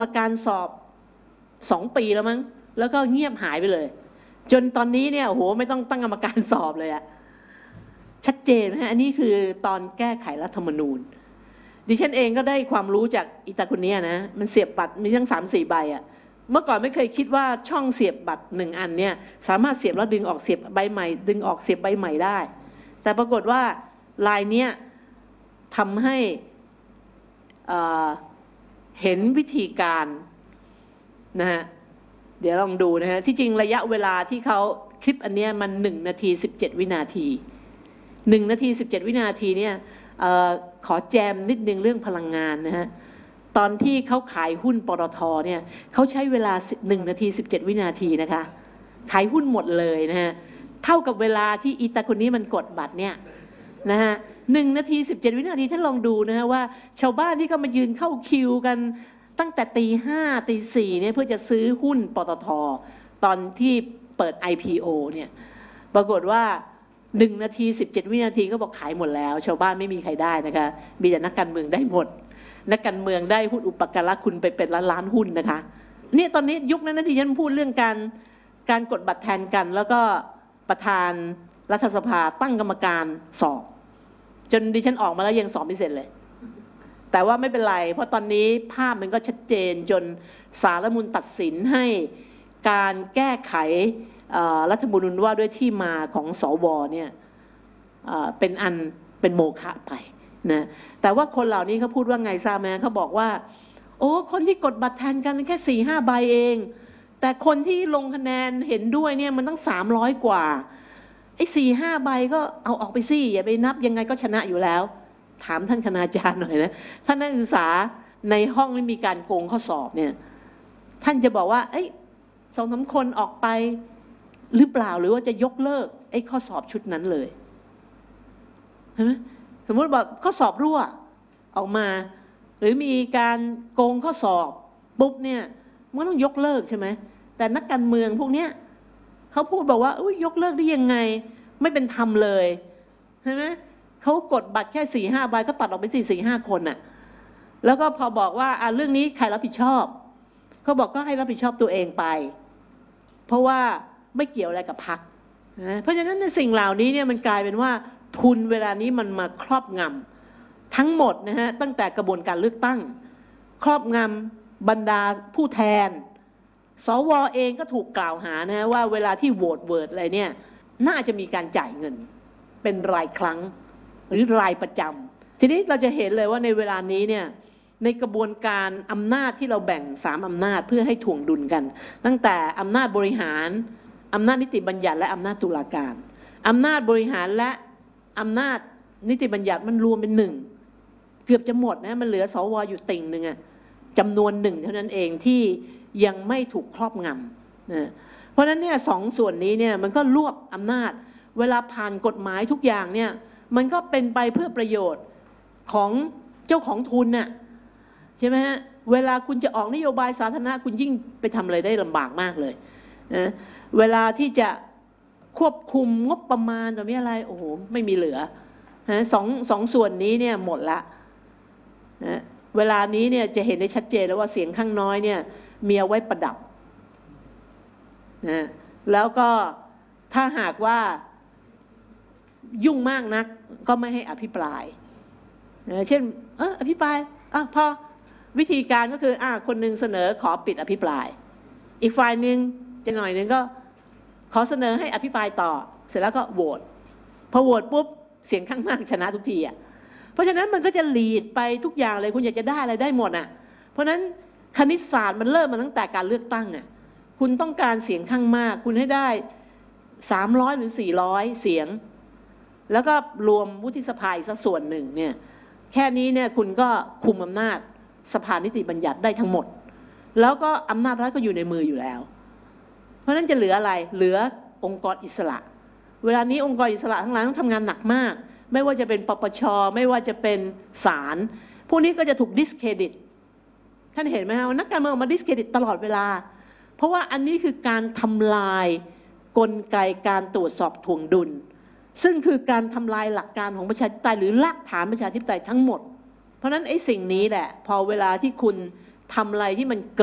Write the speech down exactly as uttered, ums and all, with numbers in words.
การสอบสองปีแล้วมั้งแล้วก็เงียบหายไปเลยจนตอนนี้เนี่ยโอ้โหไม่ต้องตั้งกรรมการสอบเลยอะชัดเจนนะอันนี้คือตอนแก้ไขรัฐธรรมนูญดิฉันเองก็ได้ความรู้จากอีตาคนนี้นะมันเสียบบัตรมีทั้งสามสี่ใบอะเมื่อก่อนไม่เคยคิดว่าช่องเสียบบัตรหนึ่งอันเนี่ยสามารถเสียบแล้วดึงออกเสียบใบใหม่ดึงออกเสียบใบใหม่ได้แต่ปรากฏว่าลายเนี้ยทำให้เห็นวิธีการนะฮะเดี๋ยวลองดูนะฮะที่จริงระยะเวลาที่เขาคลิปอันเนี้ยมันหนึ่งนาทีสิบเจ็ดวินาทีหนึ่งนาทีสิบเจ็ดวินาทีเนี่ยขอแจมนิดนึงเรื่องพลังงานนะฮะตอนที่เขาขายหุ้นปตทเนี่ยเขาใช้เวลาหนึ่งนาทีสิบเจ็ดวินาทีนะคะขายหุ้นหมดเลยนะฮะเท่ากับเวลาที่อีตาคนนี้มันกดบัตรเนี่ยนะฮะหนึ่งนาทีสิบเจ็ดวินาทีท่านลองดูนะฮะว่าชาวบ้านที่เขามายืนเข้าคิวกันตั้งแต่ตีห้าตีสี่เนี่ยเพื่อจะซื้อหุ้นปตทตอนที่เปิด ไอ พี โอ เนี่ยปรากฏว่าหนึ่งนาทีสิบเจ็ดวินาทีก็บอกขายหมดแล้วชาวบ้านไม่มีใครได้นะคะมีแต่นักการเมืองได้หมดนักการเมืองได้หุ้นอุปการะคุณไปเป็นล้านล้านหุ้นนะคะเนี่ยตอนนี้ยุคนั้นนะที่ฉันพูดเรื่องการการกดบัตรแทนกันแล้วก็ประธานรัฐสภาตั้งกรรมการสอบจนดิฉันออกมาแล้วยังสอบไม่เสร็จเลยแต่ว่าไม่เป็นไรเพราะตอนนี้ภาพมันก็ชัดเจนจนศาลรัฐธรรมนูญตัดสินให้การแก้ไขรัฐธรรมนูญว่าด้วยที่มาของสวเนี่ยเป็นอันเป็นโมฆะไปนะแต่ว่าคนเหล่านี้เขาพูดว่าไงทราบไหมเขาบอกว่าโอ้คนที่กดบัตรแทนกันแค่สี่ห้าใบเองแต่คนที่ลงคะแนนเห็นด้วยเนี่ยมันต้องสามร้อยกว่าไอ้สี่ห้าใบก็เอาออกไปสิอย่าไปนับยังไงก็ชนะอยู่แล้วถามท่านคณาจารย์หน่อยนะท่านนักศึกษาในห้องที่มีการโกงข้อสอบเนี่ยท่านจะบอกว่าเอ้ยสองสามคนออกไปหรือเปล่าหรือว่าจะยกเลิกไอ้ข้อสอบชุดนั้นเลยเห็นไหมสมมติบอกข้อสอบรั่วออกมาหรือมีการโกงข้อสอบปุ๊บเนี่ยมันต้องยกเลิกใช่ไหมแต่นักการเมืองพวกเนี้ยเขาพูดบอกว่าอุ้ยยกเลิกได้ยังไงไม่เป็นธรรมเลยใช่ไหมเขากดบัตรแค่สี่ห้าใบก็ตัดออกไปสี่สี่ห้าคนน่ะแล้วก็พอบอกว่าอ่ะเรื่องนี้ใครรับผิดชอบเขาบอกก็ให้รับผิดชอบตัวเองไปเพราะว่าไม่เกี่ยวอะไรกับพรรคนะเพราะฉะนั้นในสิ่งเหล่านี้เนี่ยมันกลายเป็นว่าทุนเวลานี้มันมาครอบงำทั้งหมดนะฮะตั้งแต่กระบวนการเลือกตั้งครอบงำบรรดาผู้แทนสวเองก็ถูกกล่าวหานะฮะว่าเวลาที่โหวตเวิร์ดอะไรเนี่ยน่าจะมีการจ่ายเงินเป็นรายครั้งหรือรายประจำทีนี้เราจะเห็นเลยว่าในเวลานี้เนี่ยในกระบวนการอำนาจที่เราแบ่งสามอำนาจเพื่อให้ถ่วงดุลกันตั้งแต่อำนาจบริหารอำนาจนิติบัญญัติและอำนาจตุลาการอำนาจบริหารและอำนาจนิติบัญญัติมันรวมเป็นหนึ่งเกือบจะหมดนะมันเหลือสวอยู่ติ่งหนึ่งอะจำนวนหนึ่งเท่านั้นเองที่ยังไม่ถูกครอบงำนะเพราะฉะนั้นเนี่ยสองส่วนนี้เนี่ยมันก็รวบอำนาจเวลาผ่านกฎหมายทุกอย่างเนี่ยมันก็เป็นไปเพื่อประโยชน์ของเจ้าของทุนน่ะใช่ไหมฮะเวลาคุณจะออกนโยบายสาธารณะคุณยิ่งไปทำอะไรได้ลำบากมากเลยนะเวลาที่จะควบคุมงบประมาณต่อมีอะไรโอ้โหไม่มีเหลือนะสองสองส่วนนี้เนี่ยหมดละนะเวลานี้เนี่ยจะเห็นได้ชัดเจนแล้วว่าเสียงข้างน้อยเนี่ยมีเอาไว้ประดับนะแล้วก็ถ้าหากว่ายุ่งมากนักก็ไม่ให้อภิปรายนะเช่นเอออภิปรายอ่ะพอวิธีการก็คืออ่ะคนหนึ่งเสนอขอปิดอภิปรายอีกฝ่ายหนึ่งจะหน่อยหนึ่งก็ขอเสนอให้อภิปรายต่อเสร็จแล้วก็โหวตพอโหวตปุ๊บเสียงข้างมากชนะทุกทีอ่ะเพราะฉะนั้นมันก็จะลีดไปทุกอย่างเลยคุณอยากจะได้อะไรได้หมดอ่ะเพราะฉะนั้นคณิตศาสตร์มันเริ่มมาตั้งแต่การเลือกตั้งอ่ะคุณต้องการเสียงข้างมากคุณให้ได้สามร้อยหรือสี่ร้อยเสียงแล้วก็รวมวุฒิสภาอีกสักส่วนหนึ่งเนี่ยแค่นี้เนี่ยคุณก็คุมอำนาจสภานิติบัญญัติได้ทั้งหมดแล้วก็อำนาจรัฐก็อยู่ในมืออยู่แล้วเพราะนั้นจะเหลืออะไรเหลือองค์กรอิสระเวลานี้องค์กรอิสระทั้งหลายต้องทำงานหนักมากไม่ว่าจะเป็นปปชไม่ว่าจะเป็นศาลพวกนี้ก็จะถูกดิสเครดิตท่านเห็นไหมครับว่านักการเมืองมาดิสเครดิตตลอดเวลาเพราะว่าอันนี้คือการทำลายกลไกการตรวจสอบถ่วงดุลซึ่งคือการทำลายหลักการของประชาธิปไตยหรือรากฐานประชาธิปไตยทั้งหมดเพราะนั้นไอ้สิ่งนี้แหละพอเวลาที่คุณทำอะไรที่มัน